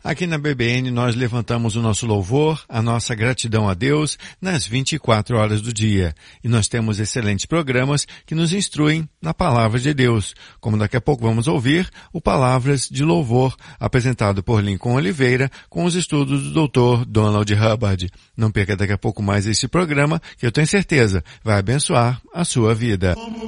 Aqui na BBN nós levantamos o nosso louvor, a nossa gratidão a Deus nas 24 horas do dia. E nós temos excelentes programas que nos instruem na Palavra de Deus, como daqui a pouco vamos ouvir o Palavras de Louvor, apresentado por Lincoln Oliveira com os estudos do Dr. Donald Hubbard. Não perca daqui a pouco mais esse programa, que eu tenho certeza vai abençoar a sua vida.